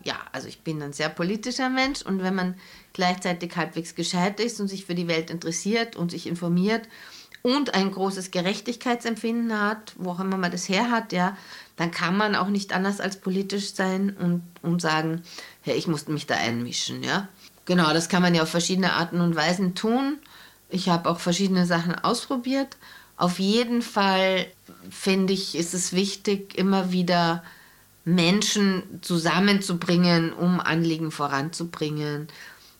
ja, also ich bin ein sehr politischer Mensch und wenn man gleichzeitig halbwegs gescheit ist und sich für die Welt interessiert und sich informiert und ein großes Gerechtigkeitsempfinden hat, wo auch immer man das her hat, ja, dann kann man auch nicht anders als politisch sein und sagen, ja, ich muss mich da einmischen, ja. Genau, das kann man ja auf verschiedene Arten und Weisen tun. Ich habe auch verschiedene Sachen ausprobiert. Auf jeden Fall finde ich, ist es wichtig, immer wieder Menschen zusammenzubringen, um Anliegen voranzubringen,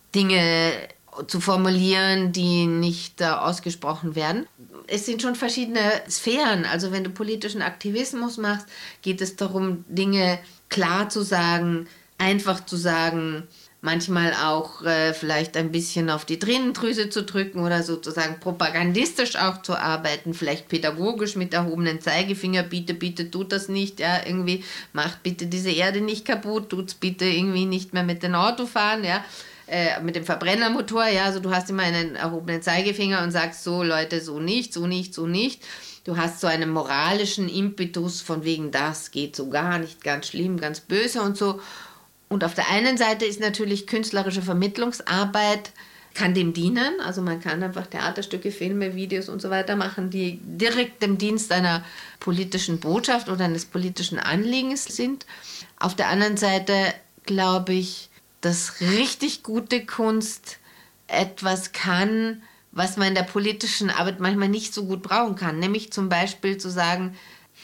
Dinge zu formulieren, die nicht ausgesprochen werden. Es sind schon verschiedene Sphären. Also wenn du politischen Aktivismus machst, geht es darum, Dinge klar zu sagen, einfach zu sagen, manchmal auch vielleicht ein bisschen auf die Tränendrüse zu drücken oder sozusagen propagandistisch auch zu arbeiten, vielleicht pädagogisch mit erhobenen Zeigefinger, bitte tut das nicht, ja, irgendwie macht bitte diese Erde nicht kaputt, tut's bitte irgendwie nicht mehr mit dem Auto fahren, ja, mit dem Verbrennermotor, ja, also du hast immer einen erhobenen Zeigefinger und sagst so, Leute, so nicht, so nicht, so nicht. Du hast so einen moralischen Impetus von wegen, das geht so gar nicht, ganz schlimm, ganz böse und so. Und auf der einen Seite ist natürlich künstlerische Vermittlungsarbeit, kann dem dienen. Also man kann einfach Theaterstücke, Filme, Videos und so weiter machen, die direkt im Dienst einer politischen Botschaft oder eines politischen Anliegens sind. Auf der anderen Seite glaube ich, dass richtig gute Kunst etwas kann, was man in der politischen Arbeit manchmal nicht so gut brauchen kann. Nämlich zum Beispiel zu sagen,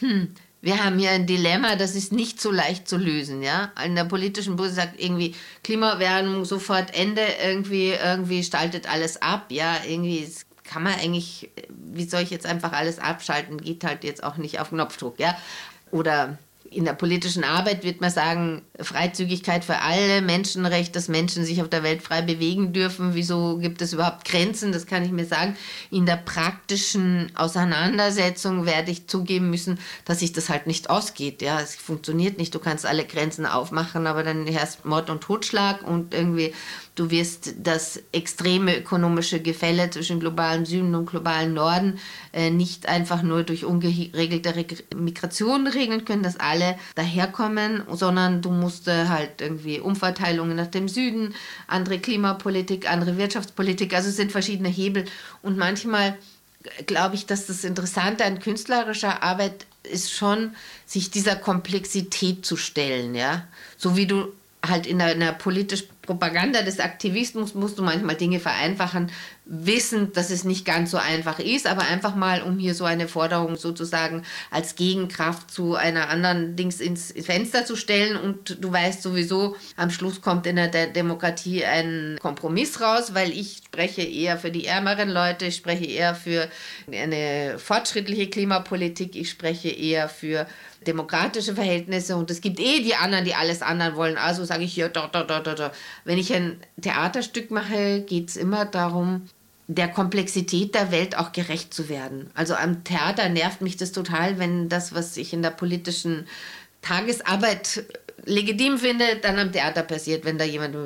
wir haben hier ein Dilemma, das ist nicht so leicht zu lösen, ja. In der politischen Börse sagt irgendwie Klimaerwärmung sofort Ende, irgendwie staltet alles ab, ja, irgendwie kann man eigentlich, wie soll ich jetzt einfach alles abschalten, geht halt jetzt auch nicht auf Knopfdruck, ja. Oder in der politischen Arbeit wird man sagen, Freizügigkeit für alle, Menschenrecht, dass Menschen sich auf der Welt frei bewegen dürfen. Wieso gibt es überhaupt Grenzen? Das kann ich mir sagen. In der praktischen Auseinandersetzung werde ich zugeben müssen, dass sich das halt nicht ausgeht. Ja, es funktioniert nicht. Du kannst alle Grenzen aufmachen, aber dann herrscht Mord und Totschlag und irgendwie du wirst das extreme ökonomische Gefälle zwischen globalen Süden und globalen Norden nicht einfach nur durch ungeregelte Migration regeln können, dass alle daherkommen, sondern du musst halt irgendwie Umverteilungen nach dem Süden, andere Klimapolitik, andere Wirtschaftspolitik, also es sind verschiedene Hebel und manchmal glaube ich, dass das Interessante an künstlerischer Arbeit ist schon, sich dieser Komplexität zu stellen, ja, so wie du halt in einer politischen Propaganda des Aktivismus musst du manchmal Dinge vereinfachen, wissend, dass es nicht ganz so einfach ist, aber einfach mal, um hier so eine Forderung sozusagen als Gegenkraft zu einer anderen Dings ins Fenster zu stellen und du weißt sowieso, am Schluss kommt in der Demokratie ein Kompromiss raus, weil ich spreche eher für die ärmeren Leute, ich spreche eher für eine fortschrittliche Klimapolitik, ich spreche eher für demokratische Verhältnisse und es gibt die anderen, die alles anderen wollen, also sage ich hier, da. Wenn ich ein Theaterstück mache, geht es immer darum, der Komplexität der Welt auch gerecht zu werden. Also am Theater nervt mich das total, wenn das, was ich in der politischen Tagesarbeit legitim finde, dann am Theater passiert, wenn da jemand,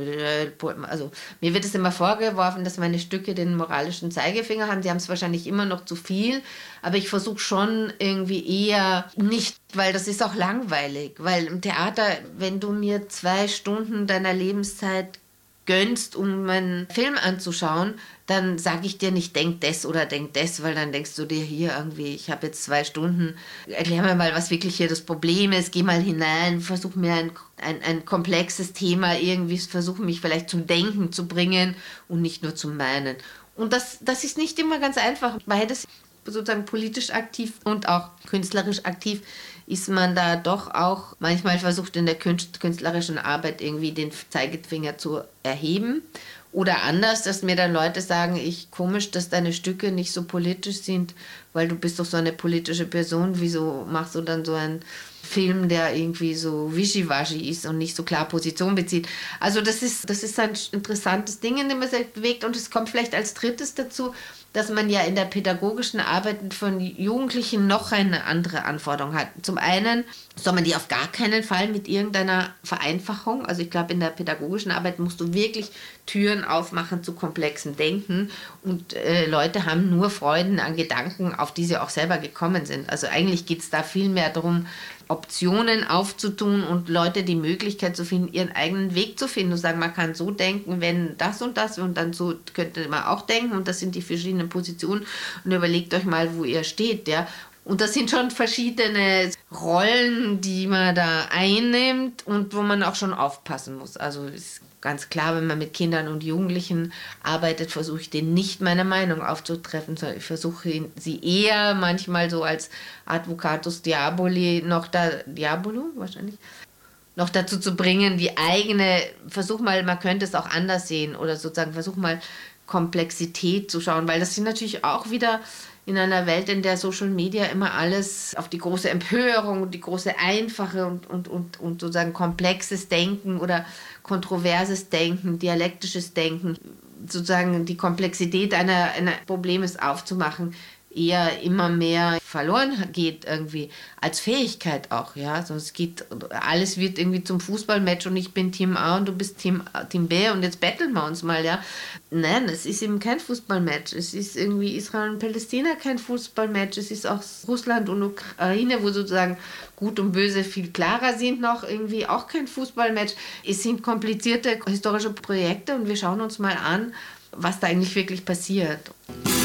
also mir wird es immer vorgeworfen, dass meine Stücke den moralischen Zeigefinger haben, die haben es wahrscheinlich immer noch zu viel, aber ich versuche schon irgendwie eher nicht, weil das ist auch langweilig, weil im Theater, wenn du mir 2 Stunden deiner Lebenszeit gönnst, um einen Film anzuschauen, dann sage ich dir nicht, denk das oder denk das, weil dann denkst du dir hier irgendwie, ich habe jetzt 2 Stunden, erklär mir mal, was wirklich hier das Problem ist, geh mal hinein, versuch mir ein komplexes Thema irgendwie, versuche mich vielleicht zum Denken zu bringen und nicht nur zum Meinen. Und das ist nicht immer ganz einfach. Beides sozusagen politisch aktiv und auch künstlerisch aktiv ist man da doch auch manchmal versucht in der künstlerischen Arbeit irgendwie den Zeigefinger zu erheben. Oder anders, dass mir dann Leute sagen, komisch, dass deine Stücke nicht so politisch sind, weil du bist doch so eine politische Person, wieso machst du dann so einen Film, der irgendwie so wischiwaschi ist und nicht so klar Position bezieht. Also das ist ein interessantes Ding, in dem man sich bewegt und es kommt vielleicht als drittes dazu, dass man ja in der pädagogischen Arbeit von Jugendlichen noch eine andere Anforderung hat. Zum einen soll man die auf gar keinen Fall mit irgendeiner Vereinfachung, also ich glaube, in der pädagogischen Arbeit musst du wirklich Türen aufmachen zu komplexem Denken und Leute haben nur Freuden an Gedanken, auf die sie auch selber gekommen sind. Also eigentlich geht es da viel mehr darum, Optionen aufzutun und Leute die Möglichkeit zu finden, ihren eigenen Weg zu finden und sagen, man kann so denken, wenn das und dann so könnte man auch denken und das sind die verschiedenen Positionen und überlegt euch mal, wo ihr steht, ja. Und das sind schon verschiedene Rollen, die man da einnimmt und wo man auch schon aufpassen muss. Also ist ganz klar, wenn man mit Kindern und Jugendlichen arbeitet, versuche ich denen nicht meine Meinung aufzutreffen, sondern ich versuche sie eher manchmal so als Advocatus Diaboli Diabolo wahrscheinlich, noch dazu zu bringen, die eigene, versuch mal, man könnte es auch anders sehen oder sozusagen versuch mal Komplexität zu schauen, weil das sind natürlich auch wieder in einer Welt, in der Social Media immer alles auf die große Empörung, die große einfache und sozusagen komplexes Denken oder kontroverses Denken, dialektisches Denken, sozusagen die Komplexität einer Problems aufzumachen, eher immer mehr verloren geht irgendwie, als Fähigkeit auch, ja. Also es geht, alles wird irgendwie zum Fußballmatch und ich bin Team A und du bist Team B und jetzt betteln wir uns mal, ja. Nein, es ist eben kein Fußballmatch. Es ist irgendwie Israel und Palästina kein Fußballmatch. Es ist auch Russland und Ukraine, wo sozusagen Gut und Böse viel klarer sind, noch irgendwie auch kein Fußballmatch. Es sind komplizierte historische Projekte und wir schauen uns mal an, was da eigentlich wirklich passiert.